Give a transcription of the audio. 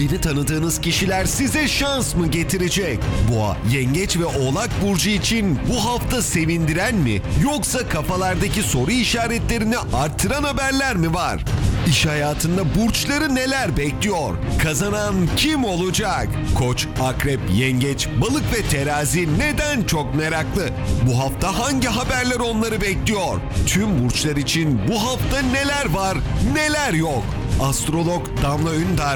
Yeni tanıdığınız kişiler size şans mı getirecek? Boğa, Yengeç ve Oğlak burcu için bu hafta sevindiren mi yoksa kafalardaki soru işaretlerini artıran haberler mi var? İş hayatında burçları neler bekliyor? Kazanan kim olacak? Koç, Akrep, Yengeç, Balık ve Terazi neden çok meraklı? Bu hafta hangi haberler onları bekliyor? Tüm burçlar için bu hafta neler var, neler yok? Astrolog Damla Ündar